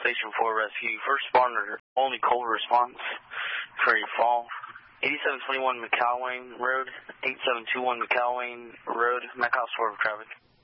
Station 4 Rescue. First responder, only cold response for a fall. 8721 McAlwain Road, 8721 McAlwain Road, Metcalfe for traffic.